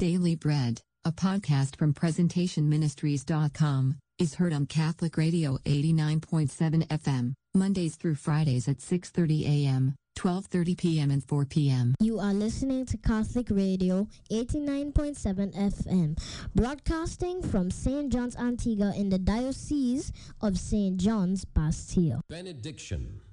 Daily Bread, a podcast from PresentationMinistries.com, is heard on Catholic Radio 89.7 FM, Mondays through Fridays at 6:30 a.m., 12:30 p.m. and 4 p.m. You are listening to Catholic Radio 89.7 FM, broadcasting from St. John's, Antigua in the Diocese of St. John's, Bastille. Benediction.